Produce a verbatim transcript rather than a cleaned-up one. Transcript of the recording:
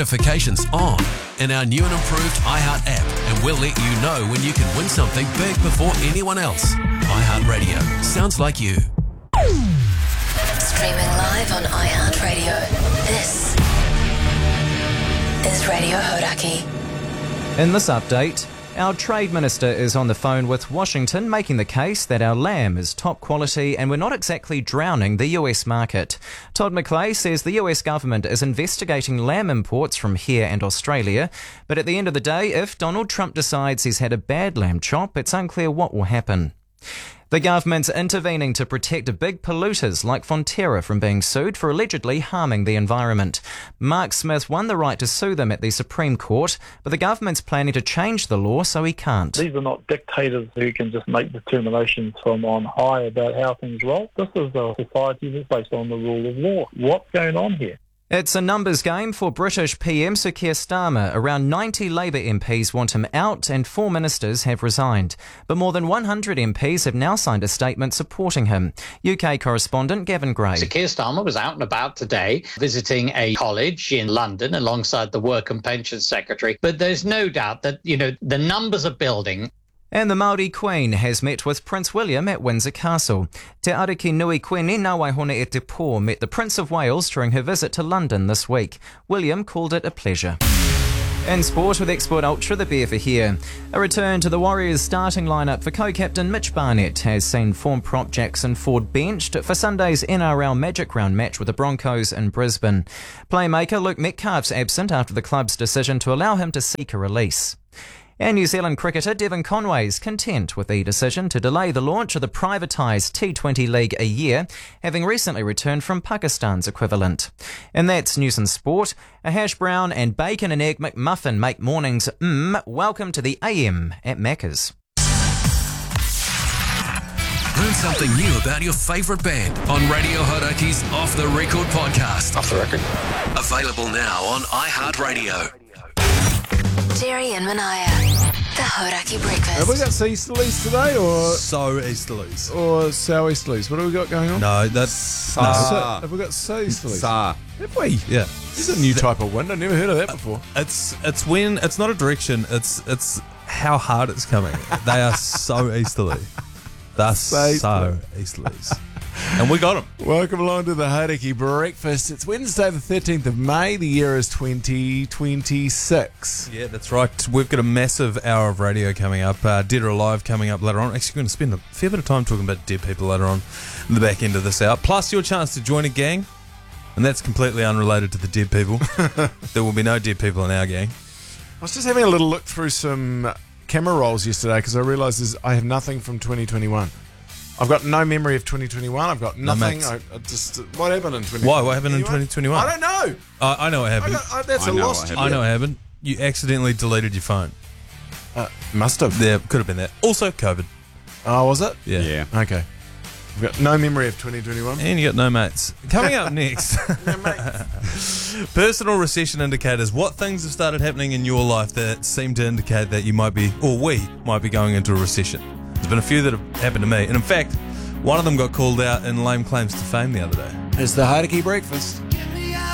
Notifications on in our new and improved iHeart app, and we'll let you know when you can win something big before anyone else. iHeartRadio. Sounds like you. Streaming live on iHeartRadio. This is Radio Hodaki. In this update, our Trade Minister is on the phone with Washington, making the case that our lamb is top quality and we're not exactly drowning the U S market. Todd McClay says the U S government is investigating lamb imports from here and Australia, but at the end of the day, if Donald Trump decides he's had a bad lamb chop, it's unclear what will happen. The government's intervening to protect big polluters like Fonterra from being sued for allegedly harming the environment. Mark Smith won the right to sue them at the Supreme Court, but the government's planning to change the law so he can't. These are not dictators who can just make determinations from on high about how things roll. This is a society that's based on the rule of law. What's going on here? It's a numbers game for British P M Sir Keir Starmer. Around ninety Labour M Ps want him out and four ministers have resigned. But more than one hundred M Ps have now signed a statement supporting him. U K correspondent Gavin Gray. Sir Keir Starmer was out and about today visiting a college in London alongside the Work and Pensions Secretary. But there's no doubt that, you know, the numbers are building. And the Māori Queen has met with Prince William at Windsor Castle. Te Ariki Nui Quene Ngāwaihona e Te Pō met the Prince of Wales during her visit to London this week. William called it a pleasure. In sport with Export Ultra, the beer for here. A return to the Warriors starting lineup for co-captain Mitch Barnett has seen form prop Jackson Ford benched for Sunday's N R L Magic Round match with the Broncos in Brisbane. Playmaker Luke Metcalf's absent after the club's decision to allow him to seek a release. And New Zealand cricketer Devon Conway's content with the decision to delay the launch of the privatised T twenty League a year, having recently returned from Pakistan's equivalent. And that's news and sport. A hash brown and bacon and egg McMuffin make mornings mmm. Welcome to the A M at Macca's. Learn something new about your favourite band on Radio Hodaki's Off The Record podcast. Off the record. Available now on iHeartRadio. Jerry and Manaya, the Hodaki Breakfast. Have we got Easterlies today, or So Easterlies. or Sow Easterlies? What have we got going on? No, that's So, Sa. have we got Sow Easterlies? Sa. Have we? Yeah. This is a new type of wind. I've never heard of that before. It's it's when it's not a direction. It's it's how hard it's coming. They are so easterly. They're So so easterlies, and we got them. Welcome along to the Hodaki Breakfast. It's Wednesday the thirteenth of May. The year is twenty twenty-six. Yeah, that's right. We've got a massive hour of radio coming up. Uh, Dead or Alive coming up later on. Actually, going to spend a fair bit of time talking about dead people later on in the back end of this hour. Plus, your chance to join a gang, and that's completely unrelated to the dead people. There will be no dead people in our gang. I was just having a little look through some camera rolls yesterday because I realised I have nothing from twenty twenty-one. I've got no memory of twenty twenty-one. I've got nothing. mates. I, I just what happened in twenty twenty-one? Why? What happened in Anyone? twenty twenty-one? I don't know. Uh, I know what I happened. got, I, that's I a know lost what year. I know what happened. You accidentally deleted your phone. Uh, must have. Yeah, could have been that. Also, COVID. Oh, was it? Yeah. Yeah. Okay. I've got no memory of twenty twenty-one. And you got no mates. Coming up next, personal recession indicators. What things have started happening in your life that seem to indicate that you might be, or we might be going into a recession? There's been a few that have happened to me. And in fact, one of them got called out in lame claims to fame the other day. It's the Hodaki Breakfast.